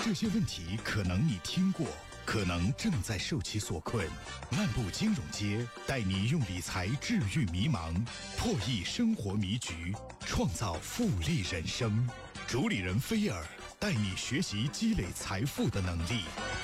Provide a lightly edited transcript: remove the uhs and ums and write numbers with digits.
这些问题可能你听过，可能正在受其所困。漫步金融街，带你用理财治愈迷茫，破译生活迷局，创造复利人生。主理人菲尔带你学习积累财富的能力。